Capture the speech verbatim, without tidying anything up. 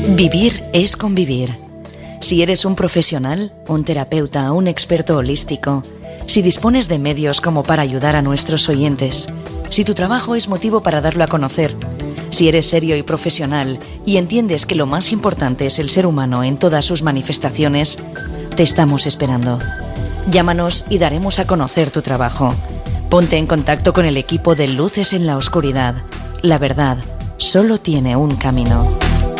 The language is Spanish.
Vivir es convivir. Si eres un profesional, un terapeuta, un experto holístico, si dispones de medios como para ayudar a nuestros oyentes, si tu trabajo es motivo para darlo a conocer, si eres serio y profesional y entiendes que lo más importante es el ser humano en todas sus manifestaciones, te estamos esperando. Llámanos y daremos a conocer tu trabajo. Ponte en contacto con el equipo de Luces en la Oscuridad. La verdad solo tiene un camino.